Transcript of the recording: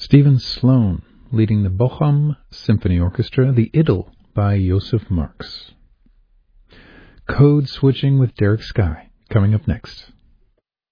Stephen Sloan leading the Bochum Symphony Orchestra, the Idyll by Josef Marx. Code Switching with Derek Sky, coming up next.